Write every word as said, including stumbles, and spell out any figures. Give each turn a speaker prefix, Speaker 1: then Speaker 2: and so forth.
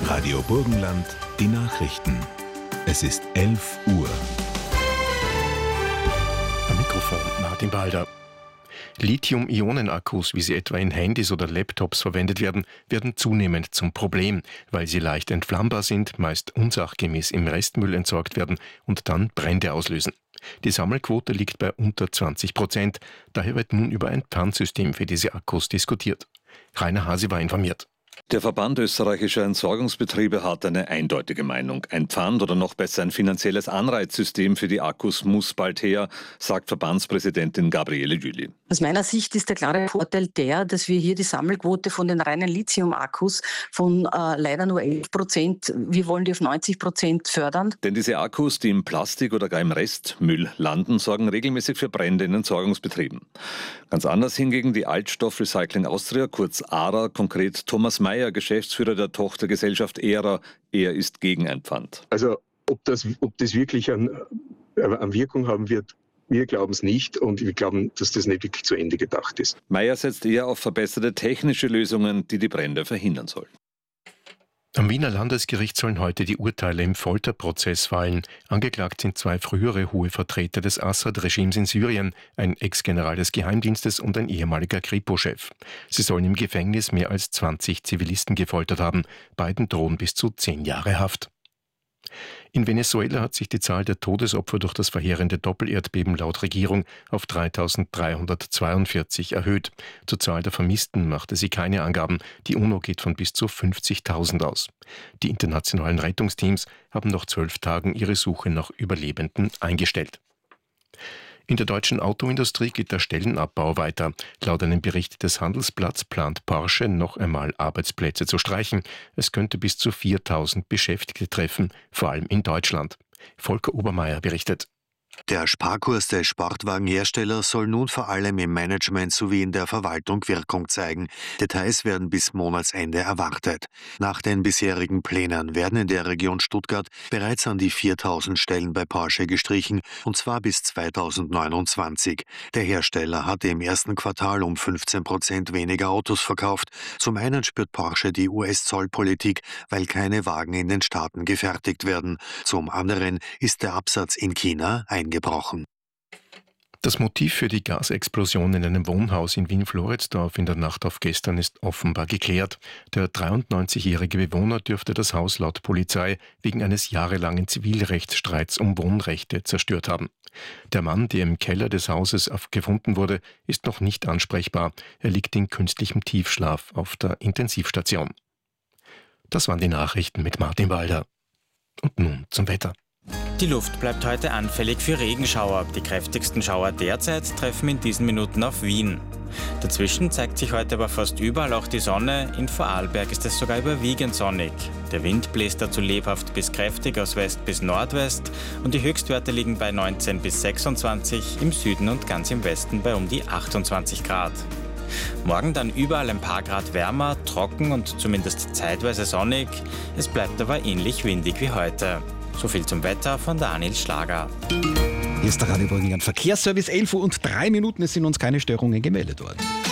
Speaker 1: Radio Burgenland, die Nachrichten. Es ist elf Uhr.
Speaker 2: Am Mikrofon Martin Balder. Lithium-Ionen-Akkus, wie sie etwa in Handys oder Laptops verwendet werden, werden zunehmend zum Problem, weil sie leicht entflammbar sind, meist unsachgemäß im Restmüll entsorgt werden und dann Brände auslösen. Die Sammelquote liegt bei unter zwanzig Prozent. Daher wird nun über ein Pfandsystem für diese Akkus diskutiert. Rainer Hase war informiert.
Speaker 3: Der Verband österreichischer Entsorgungsbetriebe hat eine eindeutige Meinung. Ein Pfand oder noch besser ein finanzielles Anreizsystem für die Akkus muss bald her, sagt Verbandspräsidentin Gabriele Jüli.
Speaker 4: Aus meiner Sicht ist der klare Vorteil der, dass wir hier die Sammelquote von den reinen Lithium-Akkus von äh, leider nur elf Prozent, wir wollen die auf neunzig Prozent fördern.
Speaker 3: Denn diese Akkus, die im Plastik oder gar im Restmüll landen, sorgen regelmäßig für Brände in Entsorgungsbetrieben. Ganz anders hingegen die Altstoff Recycling Austria, kurz A R A, konkret Thomas Meyer, Geschäftsführer der Tochtergesellschaft E R A. Er ist gegen ein Pfand.
Speaker 5: Also ob das, ob das wirklich an, an Wirkung haben wird, wir glauben es nicht und wir glauben, dass das nicht wirklich zu Ende gedacht ist.
Speaker 3: Meyer setzt eher auf verbesserte technische Lösungen, die die Brände verhindern sollen.
Speaker 2: Am Wiener Landesgericht sollen heute die Urteile im Folterprozess fallen. Angeklagt sind zwei frühere hohe Vertreter des Assad-Regimes in Syrien, ein Ex-General des Geheimdienstes und ein ehemaliger Kripo-Chef. Sie sollen im Gefängnis mehr als zwanzig Zivilisten gefoltert haben. Beiden drohen bis zu zehn Jahre Haft. In Venezuela hat sich die Zahl der Todesopfer durch das verheerende Doppelerdbeben laut Regierung auf dreitausenddreihundertzweiundvierzig erhöht. Zur Zahl der Vermissten machte sie keine Angaben. Die UNO geht von bis zu fünfzigtausend aus. Die internationalen Rettungsteams haben nach zwölf Tagen ihre Suche nach Überlebenden eingestellt. In der deutschen Autoindustrie geht der Stellenabbau weiter. Laut einem Bericht des Handelsblatts plant Porsche noch einmal Arbeitsplätze zu streichen. Es könnte bis zu viertausend Beschäftigte treffen, vor allem in Deutschland. Volker Obermeier berichtet.
Speaker 6: Der Sparkurs des Sportwagenherstellers soll nun vor allem im Management sowie in der Verwaltung Wirkung zeigen. Details werden bis Monatsende erwartet. Nach den bisherigen Plänen werden in der Region Stuttgart bereits an die viertausend Stellen bei Porsche gestrichen, und zwar bis zweitausendneunundzwanzig. Der Hersteller hatte im ersten Quartal um fünfzehn Prozent weniger Autos verkauft. Zum einen spürt Porsche die U S-Zollpolitik, weil keine Wagen in den Staaten gefertigt werden. Zum anderen ist der Absatz in China ein eingebrochen.
Speaker 2: Das Motiv für die Gasexplosion in einem Wohnhaus in Wien-Floridsdorf in der Nacht auf gestern ist offenbar geklärt. Der dreiundneunzigjährige Bewohner dürfte das Haus laut Polizei wegen eines jahrelangen Zivilrechtsstreits um Wohnrechte zerstört haben. Der Mann, der im Keller des Hauses gefunden wurde, ist noch nicht ansprechbar. Er liegt in künstlichem Tiefschlaf auf der Intensivstation. Das waren die Nachrichten mit Martin Balder. Und nun zum Wetter.
Speaker 7: Die Luft bleibt heute anfällig für Regenschauer. Die kräftigsten Schauer derzeit treffen in diesen Minuten auf Wien. Dazwischen zeigt sich heute aber fast überall auch die Sonne. In Vorarlberg ist es sogar überwiegend sonnig. Der Wind bläst dazu lebhaft bis kräftig aus West bis Nordwest und die Höchstwerte liegen bei neunzehn bis sechsundzwanzig, im Süden und ganz im Westen bei um die achtundzwanzig Grad. Morgen dann überall ein paar Grad wärmer, trocken und zumindest zeitweise sonnig. Es bleibt aber ähnlich windig wie heute. So viel zum Wetter von Daniel Schlager.
Speaker 8: Hier ist der Radio Burgenland Verkehrsservice, elf Uhr und drei Minuten. Es sind uns keine Störungen gemeldet worden.